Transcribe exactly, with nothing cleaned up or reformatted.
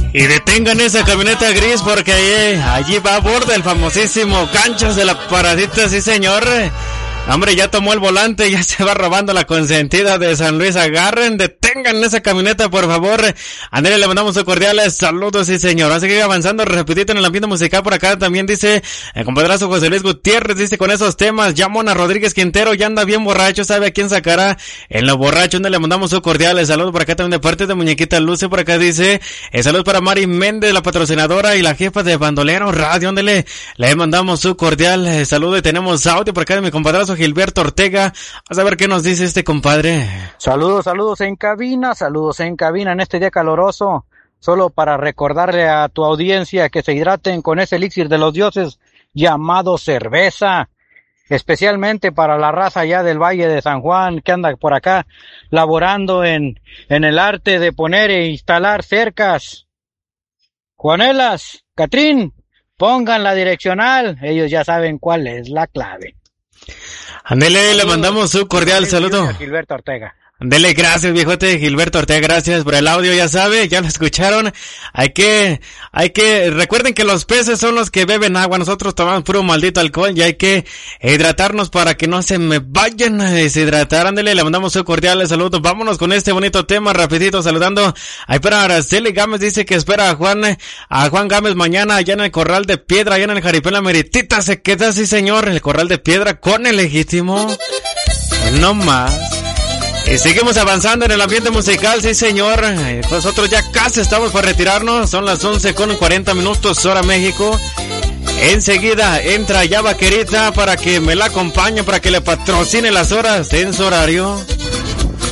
Y detengan esa camioneta gris porque allí, allí va a bordo el famosísimo Ganchos de la Paradita, sí señor. Hombre, ya tomó el volante, ya se va robando la consentida de San Luis. Agarren, detengan esa camioneta, por favor. Andrés, le mandamos un cordiales saludos, sí señor. Así que sigue avanzando rapidito en el ambiente musical. Por acá también dice el compadrazo José Luis Gutiérrez, dice con esos temas, ya Mona Rodríguez Quintero ya anda bien borracho, sabe a quién sacará en lo borracho. Andrés, le mandamos un cordiales saludos por acá también de parte de Muñequita Luce. Por acá dice, eh, saludos para Mari Méndez, la patrocinadora y la jefa de Bandolero Radio. Donde le, le mandamos su cordial eh, saludo y tenemos audio por acá de mi compadrazo Gilberto Ortega. Vamos a ver qué nos dice este compadre. Saludos, saludos en cabina, saludos en cabina en este día caloroso. Solo para recordarle a tu audiencia que se hidraten con ese elixir de los dioses llamado cerveza. Especialmente para la raza allá del Valle de San Juan que anda por acá laborando en, en el arte de poner e instalar cercas. Juanelas, Catrín, pongan la direccional, ellos ya saben cuál es la clave. Andele, le mandamos un cordial saludo. Gilberto Ortega. Dele, gracias, viejote Gilberto Ortega, gracias por el audio, ya sabe, ya lo escucharon. Hay que, hay que, recuerden que los peces son los que beben agua, nosotros tomamos puro maldito alcohol y hay que hidratarnos para que no se me vayan a deshidratar. Ándele, le mandamos un cordial saludo. Vámonos con este bonito tema, rapidito, saludando. Ahí para Araceli Gámez, dice que espera a Juan, a Juan Gámez mañana allá en el Corral de Piedra, allá en el Jaripeo, la Meritita se queda, sí señor, el Corral de Piedra con el legítimo. No más. Y seguimos avanzando en el ambiente musical, sí señor. Nosotros ya casi estamos por retirarnos. Son las once con cuarenta minutos, hora México. Enseguida entra ya Vaquerita para que me la acompañe, para que le patrocine las horas en su horario.